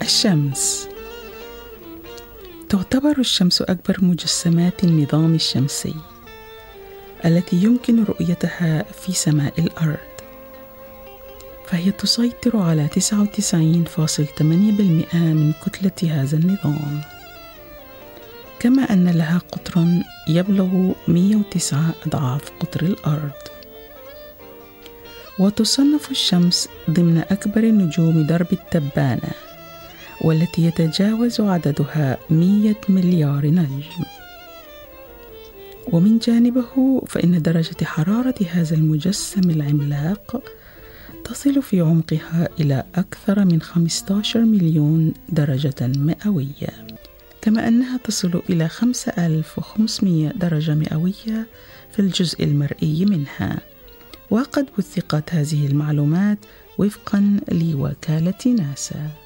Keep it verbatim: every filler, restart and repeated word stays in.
الشمس. تعتبر الشمس أكبر مجسمات النظام الشمسي التي يمكن رؤيتها في سماء الأرض، فهي تسيطر على تسعة وتسعين فاصلة ثمانية بالمئة من كتلة هذا النظام، كما أن لها قطر يبلغ مئة وتسعة أضعاف قطر الأرض. وتصنف الشمس ضمن أكبر نجوم درب التبانة، والتي يتجاوز عددها مئة مليار نجم. ومن جانبه فإن درجة حرارة هذا المجسم العملاق تصل في عمقها إلى أكثر من خمسة عشر مليون درجة مئوية، كما أنها تصل إلى خمسة آلاف وخمسمئة درجة مئوية في الجزء المرئي منها. وقد وثقت هذه المعلومات وفقا لوكالة ناسا.